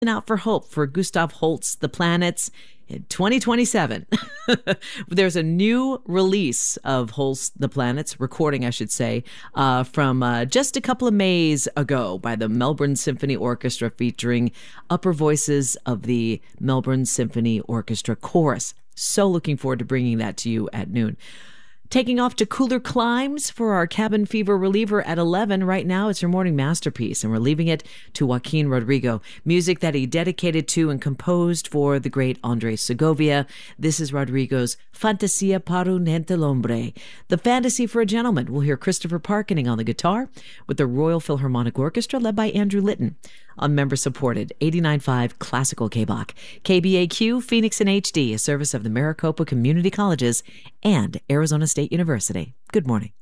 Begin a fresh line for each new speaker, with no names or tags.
out for hope for Gustav Holst, The Planets, in 2027. There's a new release of Holst, The Planets, recording, I should say, from just a couple of Mays ago by the Melbourne Symphony Orchestra, featuring upper voices of the Melbourne Symphony Orchestra Chorus. So looking forward to bringing that to you at noon. Taking off to cooler climes for our cabin fever reliever at 11. Right now, it's your morning masterpiece, and we're leaving it to Joaquin Rodrigo. Music that he dedicated to and composed for the great Andres Segovia. This is Rodrigo's Fantasia para un gentilhombre, the fantasy for a gentleman. We'll hear Christopher Parkening on the guitar with the Royal Philharmonic Orchestra led by Andrew Litton on member-supported 89.5 Classical KBOC. KBAQ, Phoenix in HD, a service of the Maricopa Community Colleges and Arizona State University. Good morning.